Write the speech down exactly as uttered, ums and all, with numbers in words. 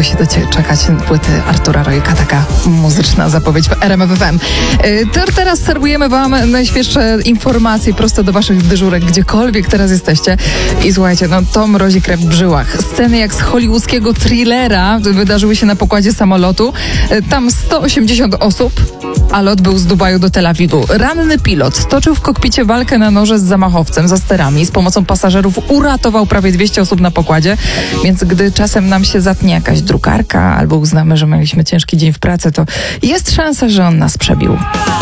długo się do ciebie czekać. Płyty Artura Rojka, taka muzyczna zapowiedź w R M F F M. To teraz serwujemy wam najświeższe informacje prosto do waszych dyżurek, gdziekolwiek teraz jesteście. I słuchajcie, no to mrozi krew w żyłach. Sceny jak z hollywoodzkiego thrillera wydarzyły się na pokładzie samolotu. Tam sto osiemdziesiąt osób, a lot był z Dubaju do Tel Awiwu. Ranny pilot stoczył w kokpicie walkę na noże z zamachowcem za sterami. Z pomocą pasażerów uratował prawie dwieście osób na pokładzie, więc gdy czasem nam się zatnie jakaś drukarka albo uznamy, że mieliśmy ciężki dzień w pracy, to jest szansa, że on nas przebił.